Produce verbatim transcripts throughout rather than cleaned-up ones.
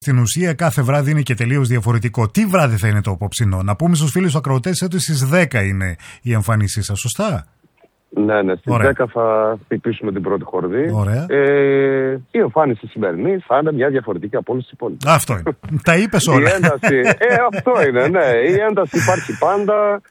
Στην ουσία κάθε βράδυ είναι και τελείως διαφορετικό. Τι βράδυ θα είναι το απόψινό? Να πούμε στους φίλους ακροατές ότι στις δέκα είναι η εμφάνισή σας, σωστά? Ναι, ναι, στις Ωραία. δέκα θα χτυπήσουμε την πρώτη χορδή. Ωραία. Ε, η εμφάνιση σημερινή θα είναι μια διαφορετική από όλες τις υπόλοιπες. Αυτό είναι. Τα είπες όλα. Η ένταση, ε, αυτό είναι, ναι. Η ένταση υπάρχει πάντα.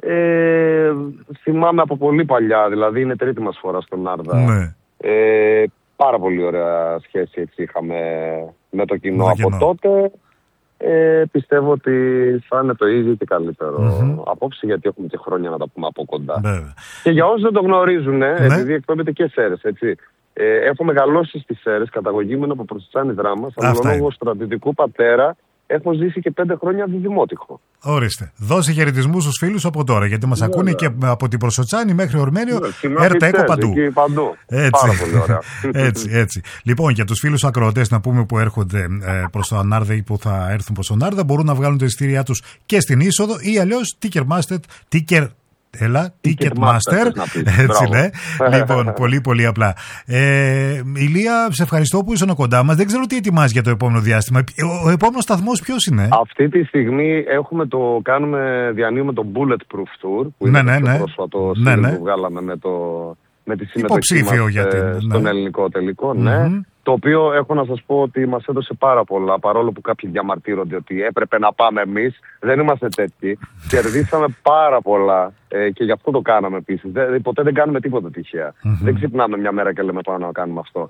Ε, θυμάμαι από πολύ παλιά, δηλαδή είναι τρίτη μας φορά στον Άρδα. Ναι. Ε, πάρα πολύ ωραία σχέση έτσι είχαμε με το κοινό Με από κοινό. τότε. Ε, πιστεύω ότι θα είναι το ίδιο και καλύτερο Mm-hmm. απόψε, γιατί έχουμε και χρόνια να τα πούμε από κοντά. Βέβαια. Και για όσους δεν το γνωρίζουν, Ναι. επειδή εκπέμπεται και Σέρρες, έτσι. Ε, έχω μεγαλώσει στις Σέρρες, καταγωγή μου είναι από Προσιτσάνη Δράμας, αλλά Αυτά λόγω είναι. στρατιωτικού πατέρα έχω ζήσει και πέντε χρόνια διδημότυχο. Ορίστε. Δώσε χαιρετισμούς στους φίλους από τώρα, γιατί μας Βέβαια. ακούνε και από την Προσοτσάνη μέχρι Ορμένιο, Ναι, έρτα έκο Φυσές, παντού. εκεί παντού. Έτσι. Πάρα πολύ ωραία. έτσι, έτσι. Λοιπόν, για τους φίλους ακροατές να πούμε που έρχονται ε, προς το Ανάρδα ή που θα έρθουν προς τον Ανάρδα, μπορούν να βγάλουν τα εισιτήριά τους και στην είσοδο ή αλλιώς Ticketmaster, Ticket. Έλα, Ticketmaster. Έτσι, ναι. Λοιπόν, πολύ πολύ απλά. Ε, Ηλία, σε ευχαριστώ που ήσουν κοντά μας. Δεν ξέρω τι ετοιμάζει για το επόμενο διάστημα. Ο, ο επόμενος σταθμός ποιος είναι? Αυτή τη στιγμή έχουμε το, κάνουμε, διανύουμε το Bulletproof Tour, που Ναι, είναι ναι, το ναι. πρόσφατο Ναι, single ναι. που βγάλαμε με, το, με τη συμμετοχή Υποψήφιο μας για την- ε, στον ναι. ελληνικό τελικό. Ναι. Μμμ. Το οποίο έχω να σας πω ότι μας έδωσε πάρα πολλά, παρόλο που κάποιοι διαμαρτύρονται ότι έπρεπε να πάμε εμείς. Δεν είμαστε τέτοιοι. Κερδίσαμε πάρα πολλά ε, και γι' αυτό το κάναμε επίσης. Δεν, ποτέ δεν κάνουμε τίποτα τυχαία. Δεν ξυπνάμε μια μέρα και λέμε πάμε να κάνουμε αυτό.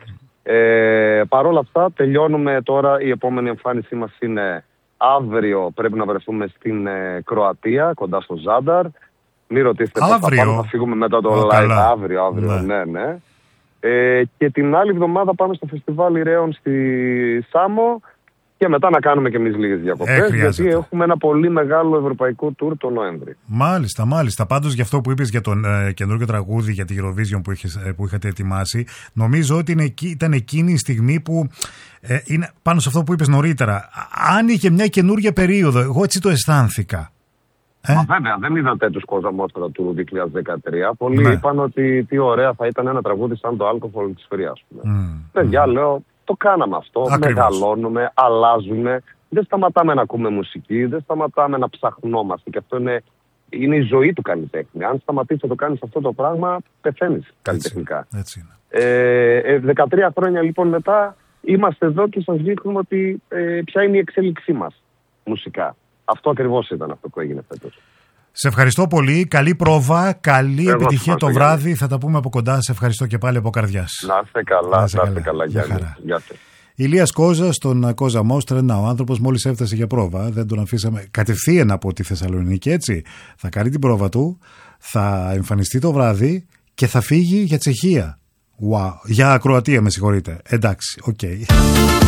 Ε, Παρ' όλα αυτά τελειώνουμε τώρα. Η επόμενη εμφάνισή μας είναι αύριο. Πρέπει να βρεθούμε στην ε, Κροατία, κοντά στο Ζάνταρ. Μην ρωτήσετε πώς θα Αύριο? πάμε, θα φύγουμε μετά το Ω, live. καλά. Αύριο, αύριο, Ναι. ναι, ναι. Ε, και την άλλη εβδομάδα πάμε στο φεστιβάλ Ηραίων στη Σάμο και μετά να κάνουμε και εμείς λίγες Ε, διακοπές, χρειάζεται. γιατί έχουμε ένα πολύ μεγάλο ευρωπαϊκό tour το Νοέμβρη. Μάλιστα, μάλιστα. Πάντως για αυτό που είπες για τον ε, καινούργιο τραγούδι για τη Eurovision που, είχες, ε, που είχατε ετοιμάσει, νομίζω ότι είναι, εκεί- ήταν εκείνη η στιγμή που ε, είναι πάνω σε αυτό που είπες νωρίτερα. Α- Άνοιγε μια καινούργια περίοδο. Εγώ έτσι το αισθάνθηκα. Ε? Μα βέβαια, δεν είδατε τους Κόζα του δύο χιλιάδες δεκατρία. Πολλοί Ναι. είπαν ότι τι ωραία θα ήταν ένα τραγούδι σαν το Alcohol της Free, ας πούμε. Μμ. Παιδιά, λέω, το κάναμε αυτό, Ακριβώς. μεγαλώνουμε, αλλάζουμε, δεν σταματάμε να ακούμε μουσική, δεν σταματάμε να ψαχνόμαστε και αυτό είναι, είναι η ζωή του καλλιτέχνη. Αν σταματήσεις να το κάνεις αυτό το πράγμα, πεθαίνεις καλλιτεχνικά. Έτσι είναι. Ε, ε, δεκατρία χρόνια λοιπόν μετά είμαστε εδώ και σας δείχνουμε ότι ε, ποια είναι η εξέλιξή μας μουσικά. Αυτό ακριβώς ήταν αυτό που έγινε φέτος. Σε ευχαριστώ πολύ. Καλή πρόβα. Καλή Εγώ επιτυχία το ευχαριστώ, βράδυ. Θα τα πούμε από κοντά. Σε ευχαριστώ και πάλι από καρδιάς. Να είστε καλά, Να είστε να είστε καλά. καλά, Γεια Γιάννη. χαρά. Γεια σας. Ηλίας Κόζας στον Κόζα Μόστρεν, ο άνθρωπος μόλις έφτασε για πρόβα, δεν τον αφήσαμε κατευθείαν από τη Θεσσαλονίκη, έτσι. Θα κάνει την πρόβα του, θα εμφανιστεί το βράδυ και θα φύγει για Τσεχία. Wow. Για Κροατία, με συγχωρείτε. Εντάξει, οκ. Okay.